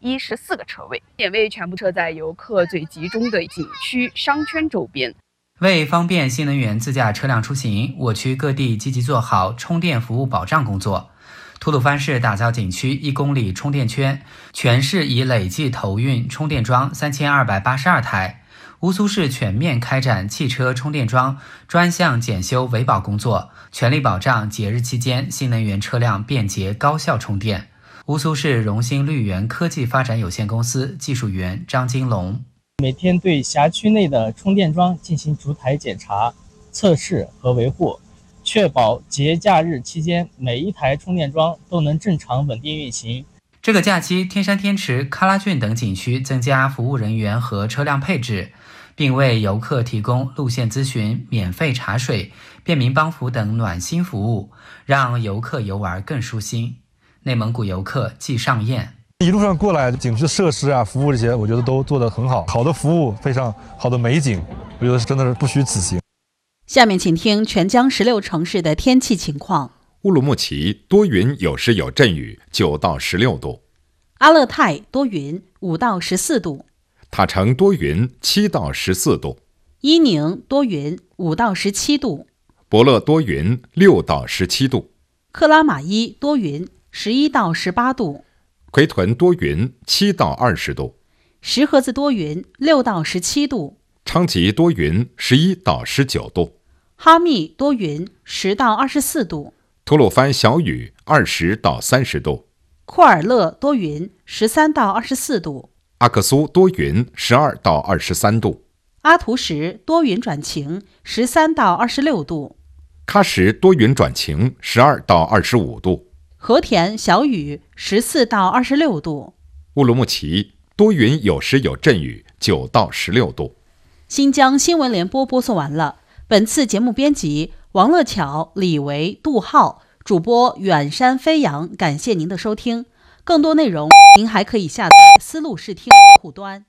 14个车位，点位全部设在游客最集中的景区商圈周边。 为方便新能源自驾车辆出行，我区各地积极做好充电服务保障工作。吐鲁番市打造景区1公里充电圈，全市已累计投运充电桩3282台。乌苏市全面开展汽车充电桩专项检修维保工作，全力保障节日期间新能源车辆便捷高效充电。乌苏市荣兴绿源科技发展有限公司技术员张金龙： 每天对辖区内的充电桩进行逐台检查、测试和维护，确保节假日期间每一台充电桩都能正常稳定运行。 这个假期，天山天池、喀拉峻等景区增加服务人员和车辆配置，并为游客提供路线咨询、免费茶水、便民帮扶等暖心服务，让游客游玩更舒心。内蒙古游客季尚燕： 一路上过来，景区设施啊、服务这些，我觉得都做得很好，好的服务，非常好的美景，我觉得真的是不虚此行。 下面请听全疆16城市的天气情况。 乌鲁木齐多云有时有阵雨，9到16度； 阿勒泰多云，5到14度； 塔城多云，7到14度； 伊宁多云，5到17度； 博乐多云，6到17度； 克拉玛依多云，11到18度； 奎屯多云，7到20度； 石河子多云，6到17度； 昌吉多云，11到19度； 哈密多云，10到24度； 吐鲁番小雨，20到30度； 库尔勒多云，13到24度； 阿克苏多云，12到23度； 阿图什多云转晴，13到26度； 喀什多云转晴，12到25度； 和田小雨，14到26度； 乌鲁木齐多云有时有阵雨，9到16度。 新疆新闻联播播送完了。本次节目编辑王乐巧、李维、杜浩，主播远山飞扬。感谢您的收听。更多内容您还可以下载思路视听客户端。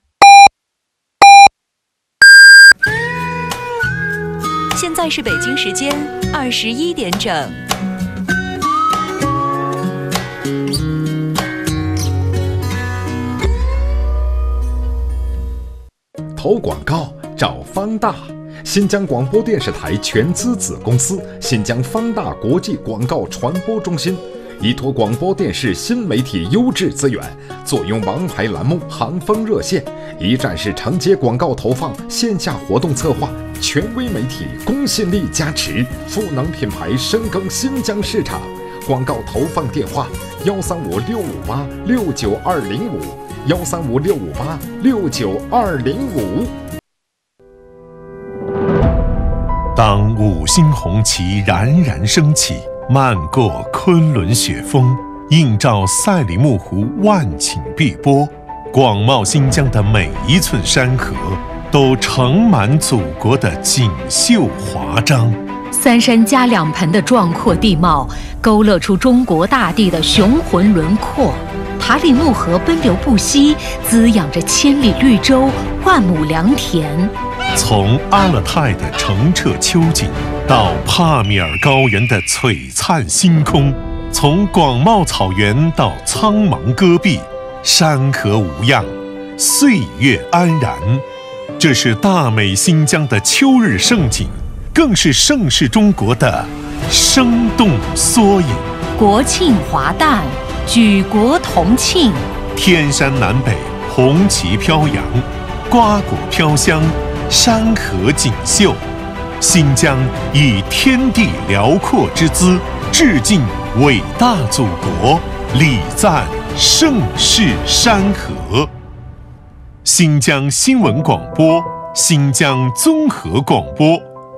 现在是北京时间21点整。 投广告找方大，新疆广播电视台全资子公司新疆方大国际广告传播中心，依托广播电视新媒体优质资源，坐拥王牌栏目、行风热线，一站式承接广告投放、线下活动策划，权威媒体公信力加持，赋能品牌深耕新疆市场。广告投放电话：135-658-69205，135-658-69205。 当五星红旗冉冉升起，漫过昆仑雪峰，映照赛里木湖万顷碧波，广袤新疆的每一寸山河都盛满祖国的锦绣华章。 3山加2盆的壮阔地貌，勾勒出中国大地的雄浑轮廓。塔里木河奔流不息，滋养着千里绿洲、万亩良田。 从阿勒泰的澄澈秋景，到帕米尔高原的璀璨星空，从广袤草原到苍茫戈壁，山河无恙，岁月安然。这是大美新疆的秋日盛景，更是盛世中国的生动缩影。 国庆华诞，举国同庆， 天山南北，红旗飘扬，瓜果飘香，山河锦绣。新疆以天地辽阔之姿，致敬伟大祖国，礼赞盛世山河。新疆新闻广播，新疆综合广播。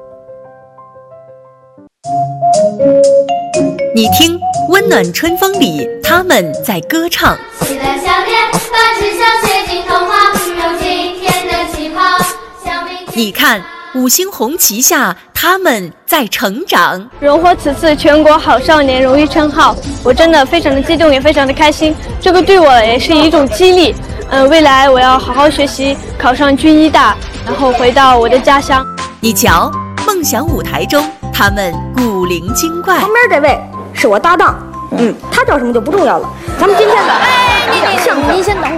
你听，温暖春风里，他们在歌唱。 期待夏天，把志向写进童话，有今天的起跑。 你看，五星红旗下，他们在成长。 荣获此次全国好少年荣誉称号，我真的非常的激动，也非常的开心。这个对我也是一种激励。未来我要好好学习，考上军医大，然后回到我的家乡。 你瞧，梦想舞台中，他们古灵精怪。 旁边这位是我搭档，他叫什么就不重要了。咱们今天的讲相声，您先等会儿。